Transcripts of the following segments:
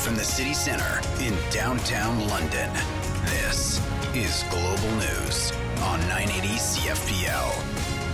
from the city centre in downtown London, this is Global News on 980 CFPL.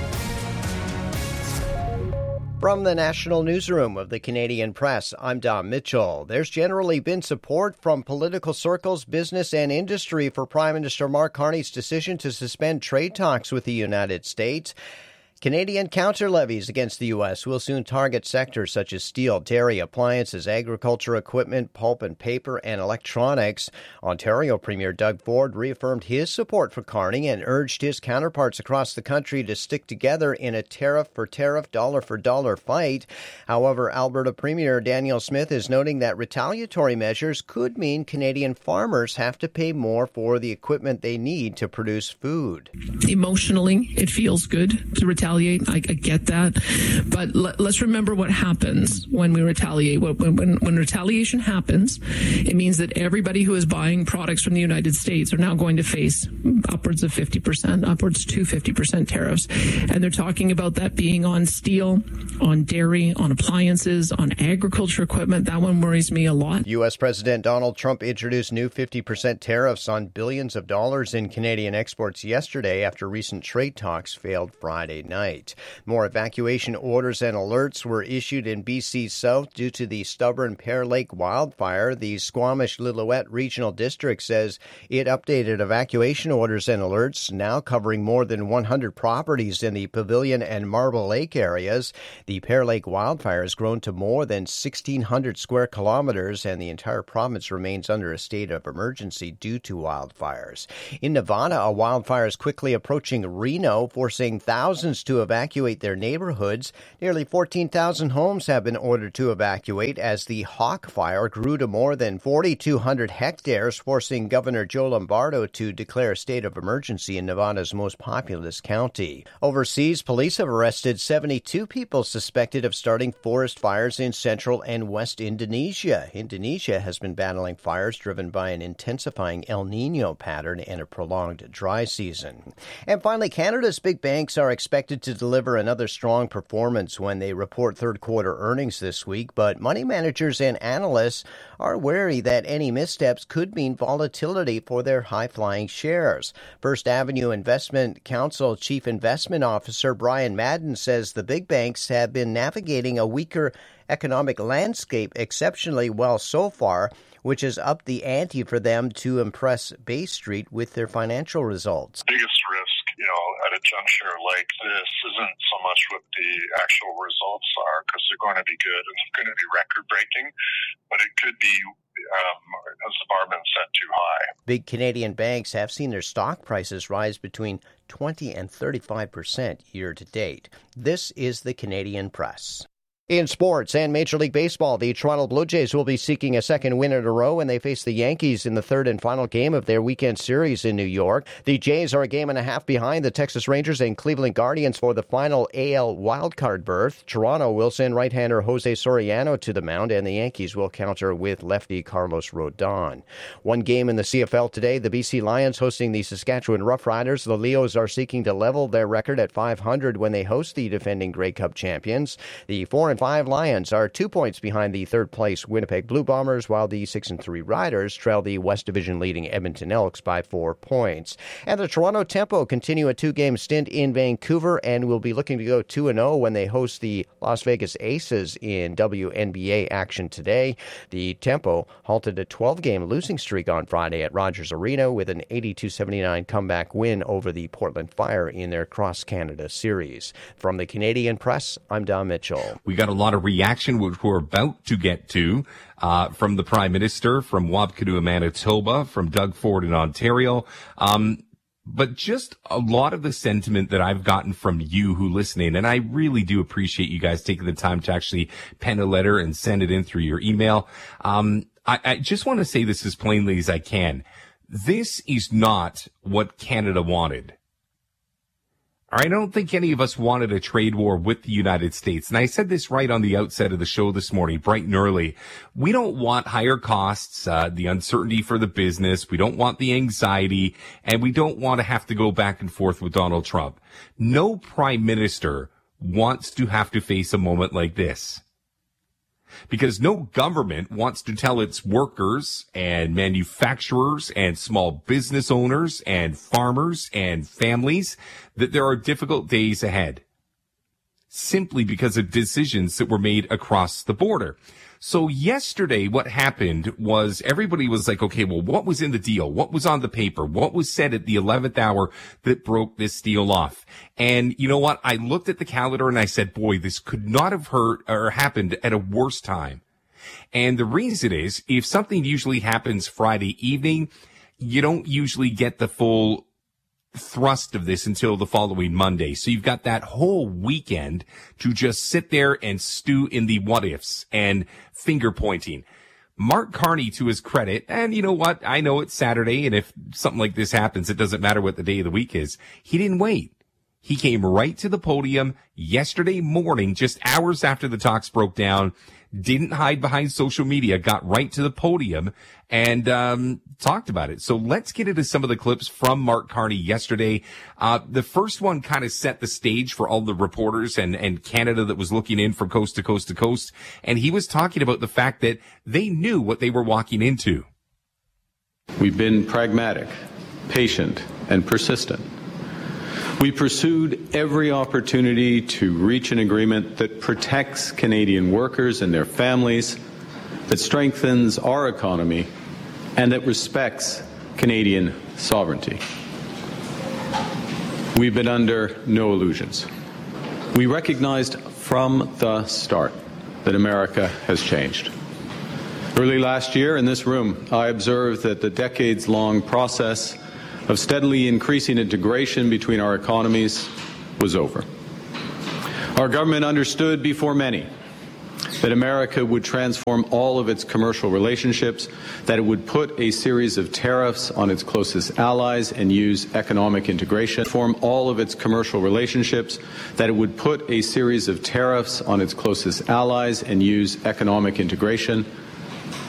From the National Newsroom of the Canadian Press, I'm Dom Mitchell. There's generally been support from political circles, business and industry for Prime Minister Mark Carney's decision to suspend trade talks with the United States. Canadian counter-levies against the U.S. will soon target sectors such as steel, dairy, appliances, agriculture equipment, pulp and paper, and electronics. Ontario Premier Doug Ford reaffirmed his support for Carney and urged his counterparts across the country to stick together in a tariff-for-tariff, dollar-for-dollar fight. However, Alberta Premier Danielle Smith is noting that retaliatory measures could mean Canadian farmers have to pay more for the equipment they need to produce food. Emotionally, it feels good to retaliate. I get that. But let's remember what happens when we retaliate. When retaliation happens, it means that everybody who is buying products from the United States are now going to face upwards of 50%, upwards to 50% tariffs. And they're talking about that being on steel, on dairy, on appliances, on agriculture equipment. That one worries me a lot. U.S. President Donald Trump introduced new 50% tariffs on billions of dollars in Canadian exports yesterday after recent trade talks failed Friday night. More evacuation orders and alerts were issued in BC's south due to the stubborn Pear Lake wildfire. The Squamish-Lillooet Regional District says it updated evacuation orders and alerts, now covering more than 100 properties in the Pavilion and Marble Lake areas. The Pear Lake wildfire has grown to more than 1,600 square kilometers, and the entire province remains under a state of emergency due to wildfires. In Nevada, a wildfire is quickly approaching Reno, forcing thousands to evacuate their neighborhoods. Nearly 14,000 homes have been ordered to evacuate as the Hawk Fire grew to more than 4,200 hectares, forcing Governor Joe Lombardo to declare a state of emergency in Nevada's most populous county. Overseas, police have arrested 72 people suspected of starting forest fires in central and west Indonesia. Indonesia has been battling fires driven by an intensifying El Niño pattern and a prolonged dry season. And finally, Canada's big banks are expected to deliver another strong performance when they report third-quarter earnings this week, but money managers and analysts are wary that any missteps could mean volatility for their high-flying shares. First Avenue Investment Counsel Chief Investment Officer Brian Madden says the big banks have been navigating a weaker economic landscape exceptionally well so far, which has upped the ante for them to impress Bay Street with their financial results. Biggest risk, at a juncture like this isn't so much what the actual results are, because they're going to be good and they're going to be record-breaking, but it could be, has the bar been set too high? Big Canadian banks have seen their stock prices rise between 20 and 35% year to date. This is the Canadian Press. In sports and Major League Baseball, the Toronto Blue Jays will be seeking a second win in a row when they face the Yankees in the third and final game of their weekend series in New York. The Jays are a game and a half behind the Texas Rangers and Cleveland Guardians for the final AL wildcard berth. Toronto will send right-hander Jose Soriano to the mound, and the Yankees will counter with lefty Carlos Rodon. One game in the CFL today, the BC Lions hosting the Saskatchewan Roughriders. The Leos are seeking to level their record at 500 when they host the defending Grey Cup champions. The 4-5 Lions are 2 points behind the third-place Winnipeg Blue Bombers, while the 6-3 Riders trail the West Division leading Edmonton Elks by 4 points. And the Toronto Tempo continue a two-game stint in Vancouver and will be looking to go 2-0 when they host the Las Vegas Aces in WNBA action today. The Tempo halted a 12-game losing streak on Friday at Rogers Arena with an 82-79 comeback win over the Portland Fire in their Cross-Canada series. From the Canadian Press, I'm Dom Mitchell. We got a lot of reaction, which we're about to get to, from the Prime Minister, from Wabkadoo, Manitoba, from Doug Ford in Ontario. But just a lot of the sentiment that I've gotten from you who listening, and I really do appreciate you guys taking the time to actually pen a letter and send it in through your email. I just want to say this as plainly as I can. This is not what Canada wanted. I don't think any of us wanted a trade war with the United States. And I said this right on the outset of the show this morning, bright and early. We don't want higher costs, the uncertainty for the business. We don't want the anxiety, and we don't want to have to go back and forth with Donald Trump. No prime minister wants to have to face a moment like this. because no government wants to tell its workers and manufacturers and small business owners and farmers and families that there are difficult days ahead, simply because of decisions that were made across the border. So yesterday, what happened was everybody was like, okay, well, what was in the deal? What was on the paper? What was said at the 11th hour that broke this deal off? And you know what? I looked at the calendar and I said, boy, this could not have happened at a worse time. And the reason is, if something usually happens Friday evening, you don't usually get the full thrust of this until the following Monday. So you've got that whole weekend to just sit there and stew in the what ifs and finger pointing. Mark Carney, to his credit, and you know what? I know it's Saturday, and if something like this happens, it doesn't matter what the day of the week is. He didn't wait. He came right to the podium yesterday morning, just hours after the talks broke down, didn't hide behind social media, got right to the podium and talked about it. So let's get into some of the clips from Mark Carney yesterday. The first one kind of set the stage for all the reporters and Canada that was looking in from coast to coast to coast. And he was talking about the fact that they knew what they were walking into. We've been pragmatic, patient, and persistent. We pursued every opportunity to reach an agreement that protects Canadian workers and their families, that strengthens our economy, and that respects Canadian sovereignty. We've been under no illusions. We recognized from the start that America has changed. Early last year in this room, I observed that the decades-long process of steadily increasing integration between our economies was over. Our government understood before many that America would transform all of its commercial relationships, that it would put a series of tariffs on its closest allies and use economic integration, form all of its commercial relationships, that it would put a series of tariffs on its closest allies and use economic integration